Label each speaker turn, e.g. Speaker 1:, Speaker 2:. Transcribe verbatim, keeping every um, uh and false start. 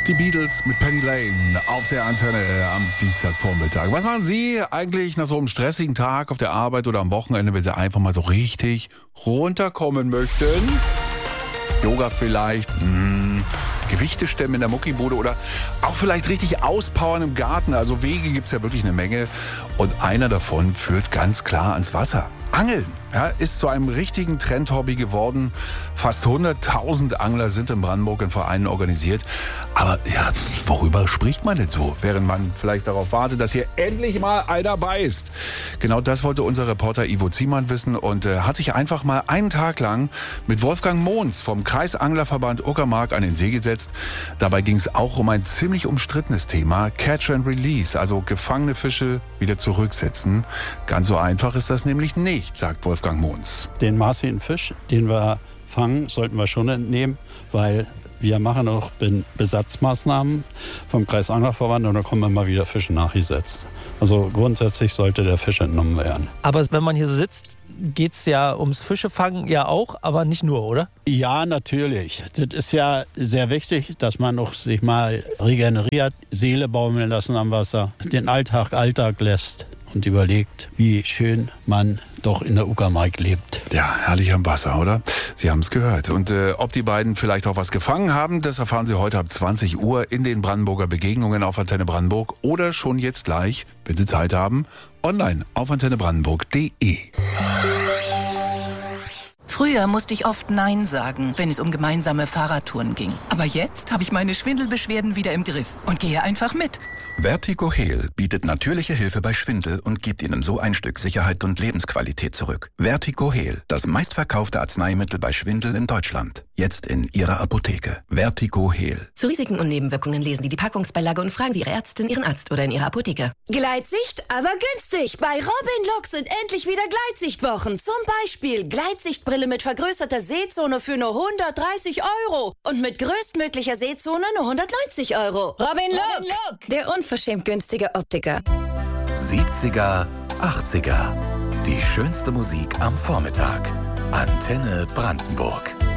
Speaker 1: Die Beatles mit Penny Lane auf der Antenne am Dienstagvormittag. Was machen Sie eigentlich nach so einem stressigen Tag auf der Arbeit oder am Wochenende, wenn Sie einfach mal so richtig runterkommen möchten? Yoga vielleicht, mh, Gewichte stemmen in der Muckibude oder auch vielleicht richtig auspowern im Garten. Also Wege gibt's ja wirklich eine Menge und einer davon führt ganz klar ans Wasser. Angeln, ja, ist zu einem richtigen Trendhobby geworden. Fast hunderttausend Angler sind in Brandenburg in Vereinen organisiert. Aber ja, worüber spricht man denn so, während man vielleicht darauf wartet, dass hier endlich mal einer beißt? Genau das wollte unser Reporter Ivo Ziemann wissen und äh, hat sich einfach mal einen Tag lang mit Wolfgang Mohns vom Kreisanglerverband Uckermark an den See gesetzt. Dabei ging es auch um ein ziemlich umstrittenes Thema, Catch and Release, also gefangene Fische wieder zurücksetzen. Ganz so einfach ist das nämlich nicht, sagt Wolfgang Mohns.
Speaker 2: Den maßigen Fisch, den wir fangen, sollten wir schon entnehmen, weil wir machen auch Besatzmaßnahmen vom Kreisanglerverband und da kommen immer wieder Fische nachgesetzt. Also grundsätzlich sollte der Fisch entnommen werden.
Speaker 3: Aber wenn man hier so sitzt, geht es ja ums Fischefangen ja auch, aber nicht nur, oder?
Speaker 2: Ja, natürlich. Das ist ja sehr wichtig, dass man auch sich mal regeneriert, Seele baumeln lassen am Wasser, den Alltag Alltag lässt und überlegt, wie schön man doch in der Uckermark lebt.
Speaker 1: Ja, herrlich am Wasser, oder? Sie haben es gehört. Und äh, ob die beiden vielleicht auch was gefangen haben, das erfahren Sie heute ab zwanzig Uhr in den Brandenburger Begegnungen auf Antenne Brandenburg oder schon jetzt gleich, wenn Sie Zeit haben, online auf antenne brandenburg punkt de.
Speaker 4: Früher musste ich oft Nein sagen, wenn es um gemeinsame Fahrradtouren ging. Aber jetzt habe ich meine Schwindelbeschwerden wieder im Griff und gehe einfach mit.
Speaker 5: Vertigo Heal bietet natürliche Hilfe bei Schwindel und gibt Ihnen so ein Stück Sicherheit und Lebensqualität zurück. Vertigo Heal, das meistverkaufte Arzneimittel bei Schwindel in Deutschland. Jetzt in Ihrer Apotheke. Vertigo Heal.
Speaker 6: Zu Risiken und Nebenwirkungen lesen Sie die Packungsbeilage und fragen Sie Ihre Ärztin, Ihren Arzt oder in Ihrer Apotheke.
Speaker 7: Gleitsicht, aber günstig. Bei Robin Look sind endlich wieder Gleitsichtwochen. Zum Beispiel Gleitsichtbrille mit vergrößerter Sehzone für nur hundertdreißig Euro. Und mit größtmöglicher Sehzone nur hundertneunzig Euro. Robin Look, Robin Look. Der unverschämt günstige Optiker.
Speaker 5: siebziger, achtziger. Die schönste Musik am Vormittag. Antenne Brandenburg.